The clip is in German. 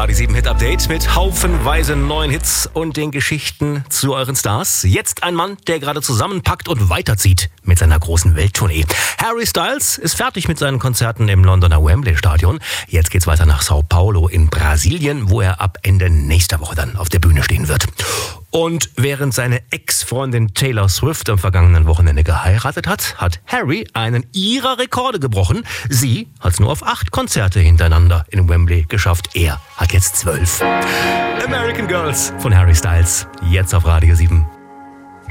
Radio 7 Hit Update mit haufenweise neuen Hits und den Geschichten zu euren Stars. Jetzt ein Mann, der gerade zusammenpackt und weiterzieht mit seiner großen Welttournee. Harry Styles ist fertig mit seinen Konzerten im Londoner Wembley Stadion. Jetzt geht's weiter nach Sao Paulo in Brasilien, wo er ab Ende nächster Woche dann auf der Bühne stehen wird. Und während seine Ex-Freundin Taylor Swift am vergangenen Wochenende geheiratet hat, hat Harry einen ihrer Rekorde gebrochen. Sie hat es nur auf 8 Konzerte hintereinander in Wembley geschafft. Er hat jetzt 12. American Girls von Harry Styles. Jetzt auf Radio 7.